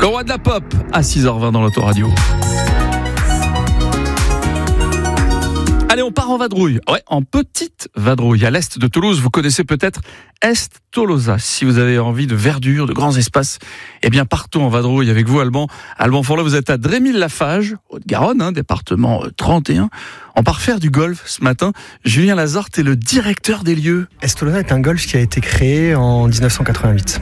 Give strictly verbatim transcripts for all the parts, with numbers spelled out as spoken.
Le roi de la pop à six heures vingt dans l'Autoradio. Allez, on part en vadrouille. Ouais, en petite vadrouille à l'est de Toulouse. Vous connaissez peut-être Est Tolosa. Si vous avez envie de verdure, de grands espaces, eh bien, partons en vadrouille avec vous, Alban. Alban Forlot, vous êtes à Drémil-Lafage, Haute-Garonne, hein, département trente et un. On part faire du golf ce matin. Julien Lazorte est le directeur des lieux. Est Tolosa est un golf qui a été créé en dix-neuf cent quatre-vingt-huit.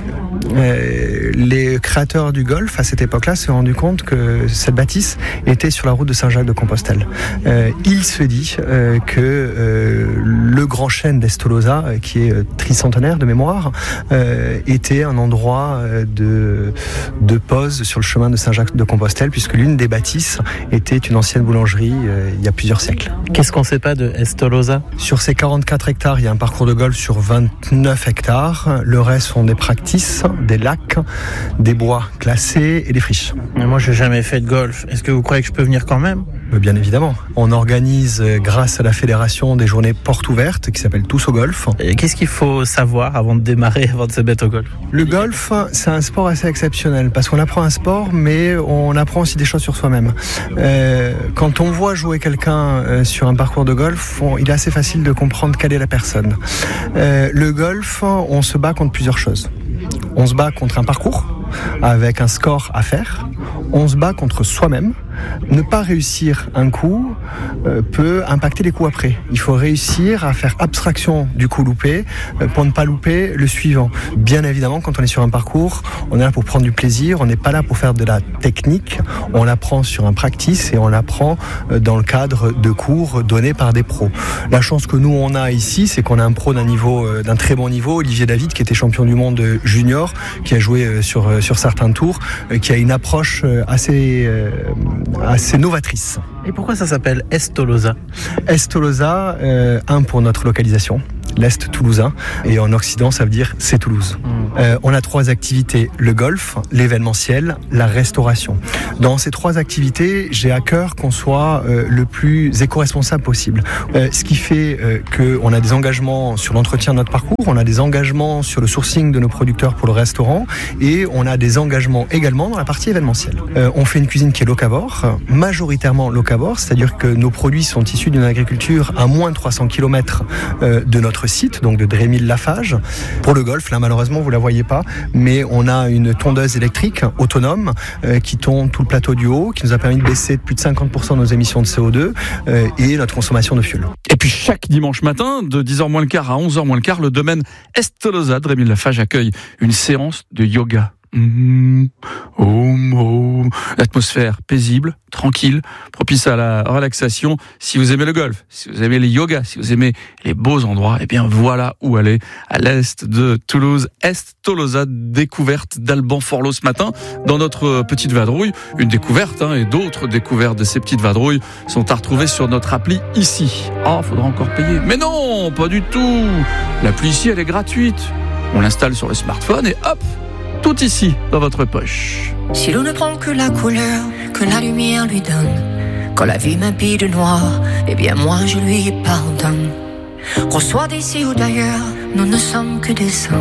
Euh, les créateurs du golf, à cette époque-là, se sont rendus compte que cette bâtisse était sur la route de Saint-Jacques-de-Compostelle. Euh, il se dit euh, que euh, le grand chêne d'Est Tolosa, euh, qui est euh, tricentenaire de mémoire, euh, était un endroit euh, de, de pause sur le chemin de Saint-Jacques-de-Compostelle, puisque l'une des bâtisses était une ancienne boulangerie euh, il y a plusieurs siècles. Qu'est-ce qu'on ne sait pas de Est Tolosa ? Sur ces quarante-quatre hectares, il y a un parcours de golf sur vingt-neuf hectares. Le reste sont des practices, des lacs, des bois classés et des friches. Mais moi, je n'ai jamais fait de golf. Est-ce que vous croyez que je peux venir quand même ? Bien évidemment. On organise, grâce à la fédération, des journées portes ouvertes qui s'appellent Tous au golf. Et qu'est-ce qu'il faut savoir avant de démarrer, avant de se mettre au golf ? Le golf, c'est un sport assez exceptionnel parce qu'on apprend un sport, mais on apprend aussi des choses sur soi-même. Euh, quand on voit jouer quelqu'un euh, sur un parcours de golf, on, il est assez facile de comprendre quelle est la personne. Euh, le golf, on se bat contre plusieurs choses. On se bat contre un parcours avec un score à faire. On se bat contre soi-même. Ne pas réussir un coup euh, peut impacter les coups après. Il faut réussir à faire abstraction du coup loupé euh, pour ne pas louper le suivant. Bien évidemment, quand on est sur un parcours, on est là pour prendre du plaisir. On n'est pas là pour faire de la technique. On l'apprend sur un practice et on l'apprend euh, dans le cadre de cours donnés par des pros. La chance que nous on a ici, c'est qu'on a un pro d'un niveau, euh, d'un très bon niveau, Olivier David, qui était champion du monde junior, qui a joué euh, sur euh, sur certains tours, euh, qui a une approche euh, assez euh, assez novatrice. Et pourquoi ça s'appelle Est Tolosa ? Est Tolosa, euh, un pour notre localisation, l'Est toulousain, et en Occident ça veut dire c'est Toulouse. Mmh. Euh, on a trois activités, le golf, l'événementiel, la restauration. Dans ces trois activités, j'ai à cœur qu'on soit euh, le plus éco-responsable possible. Euh, ce qui fait euh, qu'on a des engagements sur l'entretien de notre parcours, on a des engagements sur le sourcing de nos producteurs pour le restaurant, et on a des engagements également dans la partie événementielle. Euh, on fait une cuisine qui est locavore, majoritairement locavore, c'est-à-dire que nos produits sont issus d'une agriculture à moins de trois cents kilomètres euh, de notre site, donc de Drémil-Lafage. Pour le golf, là malheureusement vous la voyez pas, mais on a une tondeuse électrique autonome euh, qui tonde tout le plateau du haut, qui nous a permis de baisser de plus de cinquante pour cent nos émissions de C O deux euh, et notre consommation de fuel. Et puis chaque dimanche matin, de dix heures moins le quart à onze heures moins le quart, le domaine Est Tolosa de Drémil-Lafage accueille une séance de yoga. Mmh. Oh, oh. L'atmosphère paisible, tranquille, propice à la relaxation. Si vous aimez le golf, si vous aimez les yogas, si vous aimez les beaux endroits, eh bien voilà où aller, à l'est de Toulouse. Est Tolosa, découverte d'Alban Forlot ce matin dans notre petite vadrouille. Une découverte, hein, et d'autres découvertes de ces petites vadrouilles sont à retrouver sur notre appli ici. Ah, oh, faudra encore payer. Mais non, pas du tout. L'appli ici, elle est gratuite. On l'installe sur le smartphone et hop, tout ici, dans votre poche. Si l'on ne prend que la couleur que la lumière lui donne, quand la vie m'habille de noir, eh bien moi je lui pardonne. Qu'on soit d'ici ou d'ailleurs, nous ne sommes que des saints.